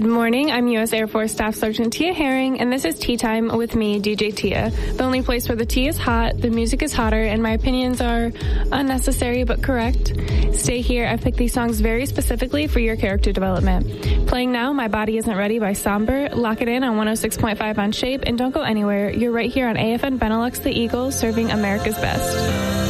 Good morning. I'm U.S. Air Force Staff Sergeant Tia Herring, and this is Tea Time with me, DJ Tia. The only place where the tea is hot, the music is hotter, and my opinions are unnecessary but correct. Stay here. I've picked these songs very specifically for your character development. Playing now, My Body Isn't Ready by Somber. Lock it in on 106.5 on Shape, and don't go anywhere. You're right here on AFN Benelux, the Eagles, serving America's best.